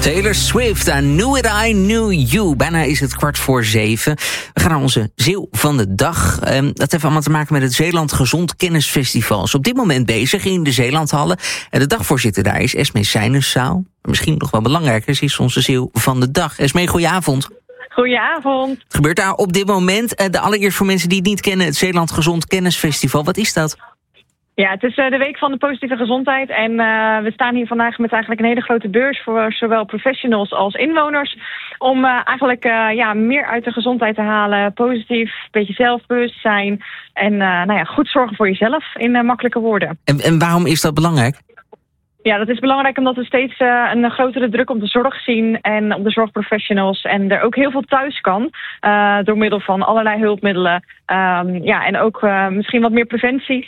Taylor Swift, I Knew It, I Knew You. Bijna is het 6:15. We gaan naar onze Zeeuw van de dag. Dat heeft allemaal te maken met het Zeeland Gezond Kennisfestival. Is op dit moment bezig in de Zeelandhallen. En de dagvoorzitter daar is Esmee Seinerszaal. Misschien nog wel belangrijker, ze is onze Zeeuw van de dag. Esmee, goedenavond. Goedenavond. Het gebeurt daar op dit moment. De allereerst voor mensen die het niet kennen, het Zeeland Gezond Kennisfestival. Wat is dat? Ja, het is de week van de positieve gezondheid. En we staan hier vandaag met eigenlijk een hele grote beurs voor zowel professionals als inwoners. Om eigenlijk meer uit de gezondheid te halen. Positief, een beetje zelfbewustzijn. En goed zorgen voor jezelf in makkelijke woorden. En waarom is dat belangrijk? Ja, dat is belangrijk omdat we steeds een grotere druk op de zorg zien en op de zorgprofessionals. En er ook heel veel thuis kan door middel van allerlei hulpmiddelen. En ook misschien wat meer preventie.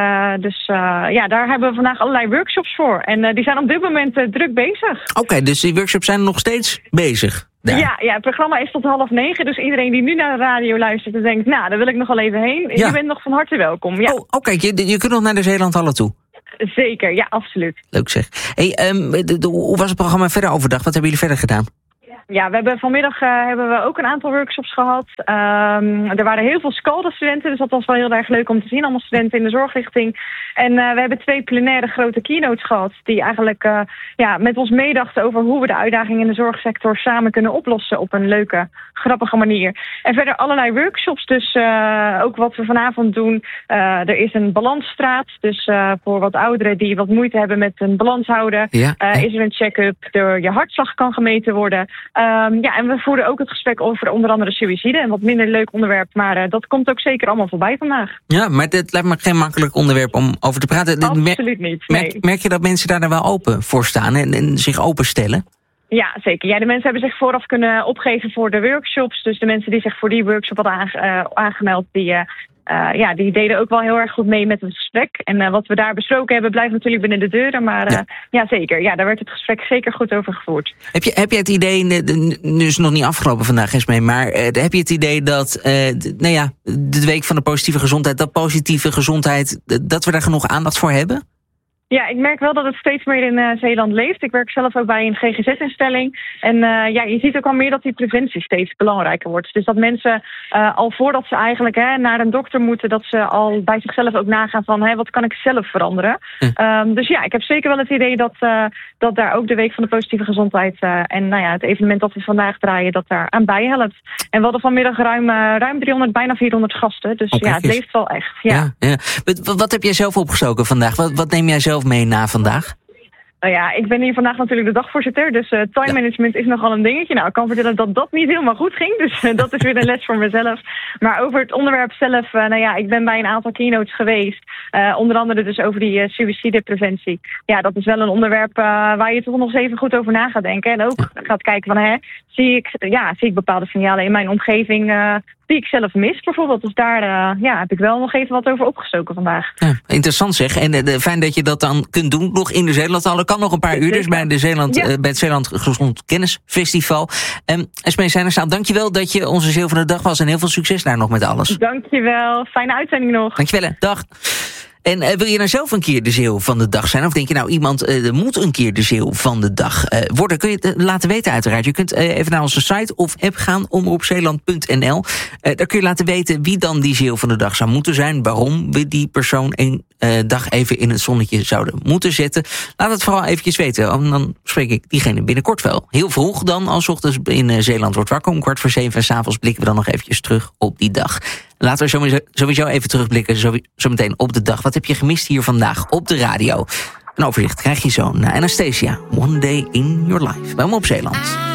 Daar hebben we vandaag allerlei workshops voor. En die zijn op dit moment druk bezig. Oké, dus die workshops zijn nog steeds bezig? Ja, het programma is tot 8:30. Dus iedereen die nu naar de radio luistert en denkt, nou, daar wil ik nog wel even heen. Ja. Je bent nog van harte welkom. Ja. Kijk, je kunt nog naar de Zeelandhallen toe. Zeker, ja, absoluut. Leuk zeg. Hoe was het programma verder overdag? Wat hebben jullie verder gedaan? Ja, vanmiddag hebben we ook een aantal workshops gehad. Er waren heel veel SCALDA-studenten, dus dat was wel heel erg leuk om te zien. Allemaal studenten in de zorgrichting. En we hebben 2 plenaire grote keynotes gehad, die eigenlijk met ons meedachten over hoe we de uitdagingen in de zorgsector samen kunnen oplossen op een leuke, grappige manier. En verder allerlei workshops, dus ook wat we vanavond doen. Er is een balansstraat, dus voor wat ouderen die wat moeite hebben met een balans houden, is er een check-up. Je hartslag kan gemeten worden. En we voeren ook het gesprek over onder andere suïcide. Een wat minder leuk onderwerp, maar dat komt ook zeker allemaal voorbij vandaag. Ja, maar dit lijkt me geen makkelijk onderwerp om over te praten. Absoluut niet. Nee. Merk je dat mensen daar wel open voor staan en zich openstellen? Ja, zeker. Ja, de mensen hebben zich vooraf kunnen opgeven voor de workshops. Dus de mensen die zich voor die workshop hadden aangemeld, die deden ook wel heel erg goed mee met het gesprek. En wat we daar besproken hebben, blijft natuurlijk binnen de deuren. Maar zeker. Ja, daar werd het gesprek zeker goed over gevoerd. Heb je het idee, nu is het nog niet afgelopen vandaag, Esmee, maar heb je het idee dat de week van de positieve gezondheid, dat we daar genoeg aandacht voor hebben? Ja, ik merk wel dat het steeds meer in Zeeland leeft. Ik werk zelf ook bij een GGZ-instelling. En je ziet ook al meer dat die preventie steeds belangrijker wordt. Dus dat mensen al voordat ze eigenlijk naar een dokter moeten, dat ze al bij zichzelf ook nagaan van wat kan ik zelf veranderen. Ik heb zeker wel het idee dat daar ook de Week van de Positieve Gezondheid het evenement dat we vandaag draaien, dat daar aan bijhelpt. En we hadden vanmiddag ruim 300, bijna 400 gasten. Dus het leeft wel echt. Ja. Wat heb jij zelf opgestoken vandaag? Wat neem jij zelf mee na vandaag? Nou ja, ik ben hier vandaag natuurlijk de dagvoorzitter, dus time management is nogal een dingetje. Nou, ik kan vertellen dat dat niet helemaal goed ging, dus dat is weer een les voor mezelf. Maar over het onderwerp zelf, ik ben bij een aantal keynotes geweest, onder andere dus over die suïcidepreventie. Ja, dat is wel een onderwerp waar je toch nog eens even goed over na gaat denken. En ook gaat kijken van, zie ik bepaalde signalen in mijn omgeving die ik zelf mis bijvoorbeeld. Dus daar heb ik wel nog even wat over opgestoken vandaag. Ja, interessant zeg. En fijn dat je dat dan kunt doen, nog in de Zeelandhallen. Kan nog een paar uur, dus bij het Zeeland Gezond Kennisfestival. Esmee Seinerszaal, dankjewel dat je onze Zeeuw van de dag was. En heel veel succes daar nog met alles. Dankjewel. Fijne uitzending nog. Dankjewel. Dag. En wil je nou zelf een keer de Zeeuw van de dag zijn? Of denk je nou, iemand moet een keer de Zeeuw van de dag worden? Kun je het laten weten uiteraard. Je kunt even naar onze site of app gaan, omroepzeeland.nl. Daar kun je laten weten wie dan die Zeeuw van de dag zou moeten zijn. Waarom we die persoon een dag even in het zonnetje zouden moeten zetten. Laat het vooral eventjes weten. Dan spreek ik diegene binnenkort wel. Heel vroeg dan, als ochtends in Zeeland wordt wakker. Om 6:15 en 's avonds blikken we dan nog eventjes terug op die dag. Laten we sowieso even terugblikken zometeen op de dag. Wat heb je gemist hier vandaag op de radio? Een overzicht krijg je zo naar Anastasia. One Day in Your Life. Bij Omroep Zeeland.